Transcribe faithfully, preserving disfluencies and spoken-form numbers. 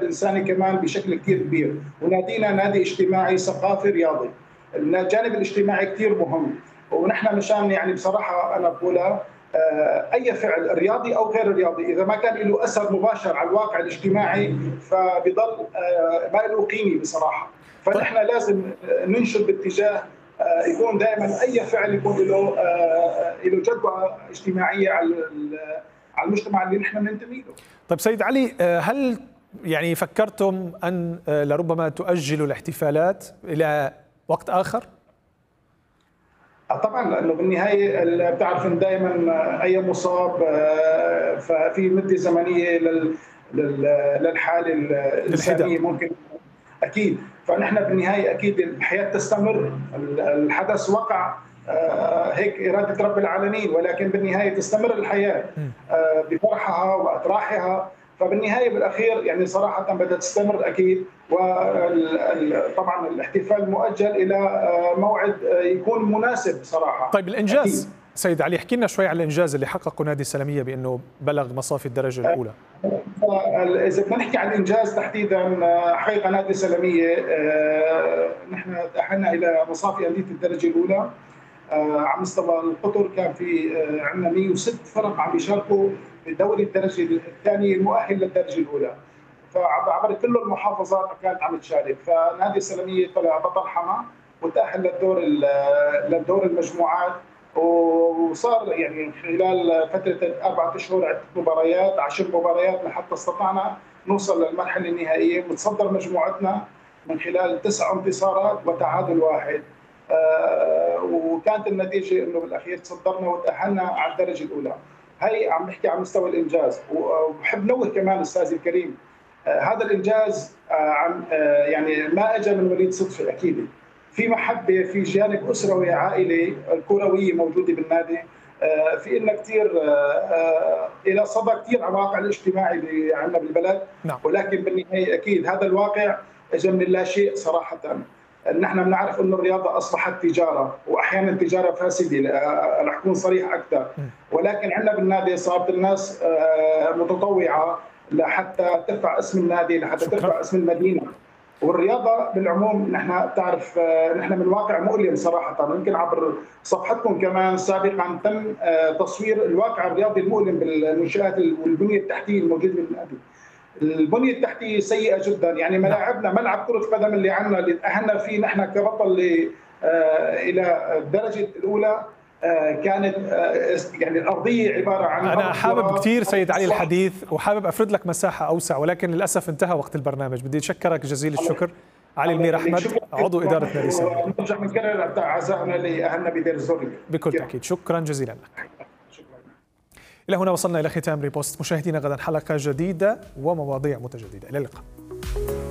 الانساني كمان بشكل كثير كبير، ونادينا نادي اجتماعي ثقافي رياضي. الجانب الاجتماعي كثير مهم، ونحن مشان يعني بصراحه انا بقولها اي فعل رياضي او غير رياضي اذا ما كان له اثر مباشر على الواقع الاجتماعي فبضل ما له قيمه بصراحه. فنحن لازم ننشر باتجاه يكون دائما اي فعل يكون له له جدوى اجتماعيه على على المجتمع اللي نحن ننتمي له. طيب سيد علي، هل يعني فكرتم ان لربما تؤجلوا الاحتفالات الى وقت اخر؟ طبعا، لانه بالنهايه بتعرف ان دائما اي مصاب ففي مده زمنيه للحاله الانسانيه ممكن اكيد. فنحن بالنهايه اكيد الحياه تستمر، الحدث وقع هيك اراده رب العالمين، ولكن بالنهايه تستمر الحياه بفرحها واتراحها. فبالنهايه بالاخير يعني صراحه بدها تستمر اكيد، وطبعا الاحتفال مؤجل الى موعد يكون مناسب صراحه. طيب الانجاز أكيد. سيد علي، احكي لنا شوي على الانجاز اللي حققه نادي السلميه بانه بلغ مصافي الدرجه الاولى. اذا بدنا نحكي عن الانجاز تحديدا، حقيقه نادي السلميه نحن تاهلنا الى مصافي انديه الدرجه الاولى. على مستوى القطر كان في عندنا مئة وستة فرق عم يشاركوا بدوري الدرجه الثانيه المؤهل للدرجه الاولى. فعبر كل المحافظات كانت عم تشارك، فنادي السلميه طلع بطل حما وتاهل للدور للدور المجموعات، وصار يعني خلال فتره اربعه اشهر عده مباريات، عشر مباريات لحتى استطعنا نوصل للمرحله النهائيه، متصدر مجموعتنا من خلال تسع انتصارات وتعادل واحد. آه وكانت النتيجه انه بالاخير تصدرنا وتاهلنا على الدرجه الاولى. هي عم نحكي على مستوى الانجاز، وبحب نوه كمان استاذي الكريم، آه هذا الانجاز آه عن آه يعني ما اجى من وليد صدفه، اكيد في محبه، في جانب اسروي عائلي الكرويه موجوده بالنادي، آه في لنا كثير آه الى صدى كثير على الواقع الاجتماعي عندنا بالبلد. نعم. ولكن بالنهايه اكيد هذا الواقع اجى من لا شيء صراحه. نحن بنعرف انه الرياضه اصبحت تجاره، واحيانا تجاره فاسده، رح اكون صريح اكثر، ولكن عندنا بالنادي صارت الناس متطوعه لحتى ترفع اسم النادي، لحتى شكرا. ترفع اسم المدينه. والرياضه بالعموم نحن بتعرف نحن من واقع مؤلم صراحه، يمكن عبر صفحتكم كمان سابقا تم تصوير الواقع الرياضي المؤلم بالمنشات والبنيه التحتيه الموجوده بالنادي. البنيه التحتيه سيئه جدا، يعني ملاعبنا ملعب كره قدم اللي عندنا اللي تاهلنا فيه نحن كبطل الى الدرجه الاولى كانت يعني الارضيه عباره عن انا حابب كثير سيد علي الحديث وحابب افرد لك مساحه اوسع، ولكن للاسف انتهى وقت البرنامج. بدي اشكرك جزيل الشكر علي المير احمد، عضو اداره نادي السلميه. نرجع بنكرر عزائنا لاهلنا بدير الزور. بكل تاكيد، شكرا جزيلا لك. إلى هنا وصلنا إلى ختام ريبوست. مشاهدينا، غدا حلقة جديدة ومواضيع متجددة. إلى اللقاء.